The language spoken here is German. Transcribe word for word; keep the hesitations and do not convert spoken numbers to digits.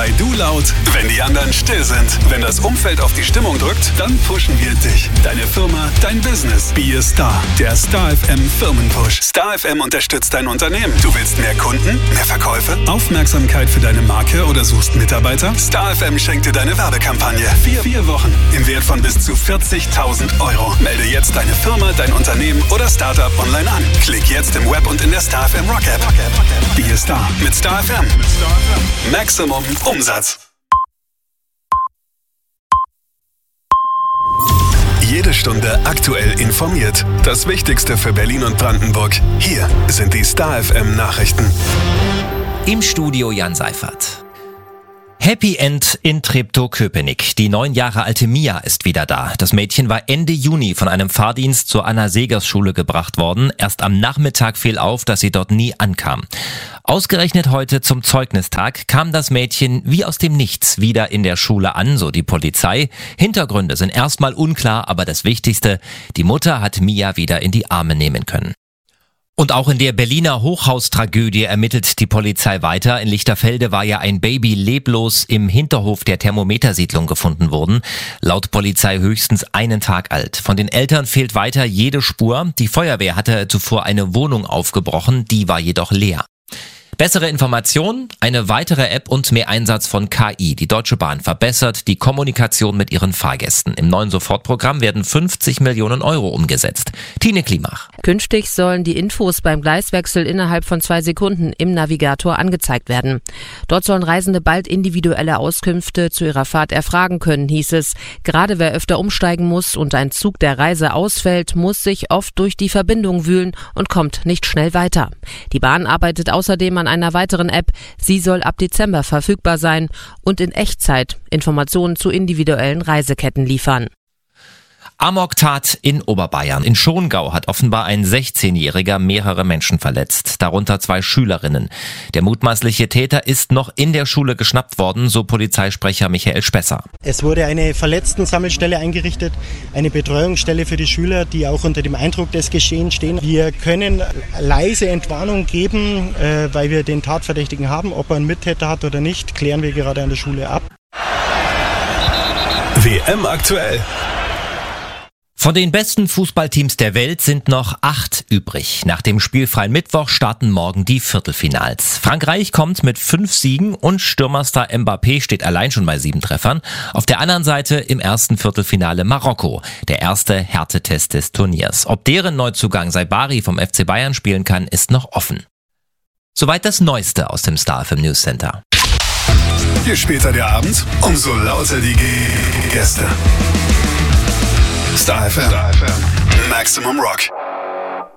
Schrei du laut, wenn die anderen still sind. Wenn das Umfeld auf die Stimmung drückt, dann pushen wir dich. Deine Firma, dein Business. Be a Star. Der Star F M Firmenpush. Star F M unterstützt dein Unternehmen. Du willst mehr Kunden, mehr Verkäufe, Aufmerksamkeit für deine Marke oder suchst Mitarbeiter? Star F M schenkt dir deine Werbekampagne. Vier, vier Wochen im Wert von bis zu vierzigtausend Euro. Melde jetzt deine Firma, dein Unternehmen oder Startup online an. Klick jetzt im Web und in der Star F M Rock App. Be a Star mit Star F M. Maximum Umsatz. Jede Stunde aktuell informiert. Das Wichtigste für Berlin und Brandenburg. Hier sind die Star F M Nachrichten. Im Studio Jan Seifert. Happy End in Treptow-Köpenick. Die neun Jahre alte Mia ist wieder da. Das Mädchen war Ende Juni von einem Fahrdienst zur Anna-Segers-Schule gebracht worden. Erst am Nachmittag fiel auf, dass sie dort nie ankam. Ausgerechnet heute zum Zeugnistag kam das Mädchen wie aus dem Nichts wieder in der Schule an, so die Polizei. Hintergründe sind erstmal unklar, aber das Wichtigste, die Mutter hat Mia wieder in die Arme nehmen können. Und auch in der Berliner Hochhaustragödie ermittelt die Polizei weiter. In Lichterfelde war ja ein Baby leblos im Hinterhof der Thermometersiedlung gefunden worden. Laut Polizei höchstens einen Tag alt. Von den Eltern fehlt weiter jede Spur. Die Feuerwehr hatte zuvor eine Wohnung aufgebrochen, die war jedoch leer. Bessere Informationen, eine weitere App und mehr Einsatz von K I. Die Deutsche Bahn verbessert die Kommunikation mit ihren Fahrgästen. Im neuen Sofortprogramm werden fünfzig Millionen Euro umgesetzt. Tine Klimach. Künftig sollen die Infos beim Gleiswechsel innerhalb von zwei Sekunden im Navigator angezeigt werden. Dort sollen Reisende bald individuelle Auskünfte zu ihrer Fahrt erfragen können, hieß es. Gerade wer öfter umsteigen muss und ein Zug der Reise ausfällt, muss sich oft durch die Verbindung wühlen und kommt nicht schnell weiter. Die Bahn arbeitet außerdem an einer weiteren App. Sie soll ab Dezember verfügbar sein und in Echtzeit Informationen zu individuellen Reiseketten liefern. Amoktat in Oberbayern. In Schongau hat offenbar ein sechzehnjähriger mehrere Menschen verletzt, darunter zwei Schülerinnen. Der mutmaßliche Täter ist noch in der Schule geschnappt worden, so Polizeisprecher Michael Spesser. Es wurde eine Verletzten-Sammelstelle eingerichtet, eine Betreuungsstelle für die Schüler, die auch unter dem Eindruck des Geschehens stehen. Wir können leise Entwarnung geben, weil wir den Tatverdächtigen haben. Ob er einen Mittäter hat oder nicht, klären wir gerade an der Schule ab. W M aktuell. Von den besten Fußballteams der Welt sind noch acht übrig. Nach dem spielfreien Mittwoch starten morgen die Viertelfinals. Frankreich kommt mit fünf Siegen und Stürmerstar Mbappé steht allein schon bei sieben Treffern. Auf der anderen Seite im ersten Viertelfinale Marokko, der erste Härtetest des Turniers. Ob deren Neuzugang Saibari vom F C Bayern spielen kann, ist noch offen. Soweit das Neueste aus dem Star F M News Center. Je später der Abend, umso lauter die Gäste. Star F M. Maximum Rock.